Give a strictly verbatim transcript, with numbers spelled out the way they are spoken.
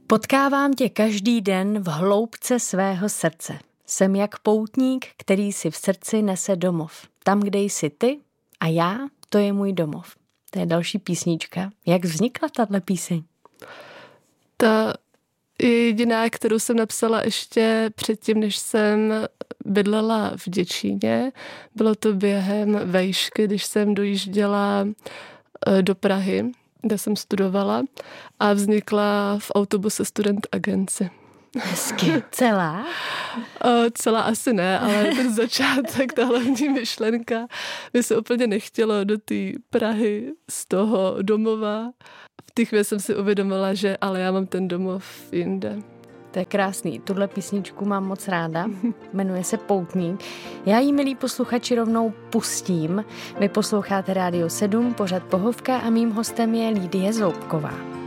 Potkávám tě každý den v hloubce svého srdce. Jsem jak poutník, který si v srdci nese domov. Tam, kde jsi ty a já, to je můj domov. To je další písnička. Jak vznikla tato píseň? Ta je jediná, kterou jsem napsala ještě předtím, než jsem bydlela v Děčíně. Bylo to během vejšky, když jsem dojížděla do Prahy, kde jsem studovala, a vznikla v autobuse Student Agency. Hezky. Celá? O, celá asi ne, ale ten začátek, ta hlavní myšlenka, mi se úplně nechtělo do té Prahy z toho domova. V té chvíli jsem si uvědomila, že ale já mám ten domov jinde. To je krásný. Tuhle písničku mám moc ráda. Jmenuje se Poutník. Já jí, milí posluchači, rovnou pustím. Vy posloucháte Rádio sedm, pořad Pohovka, a mým hostem je Lídie Zoubková.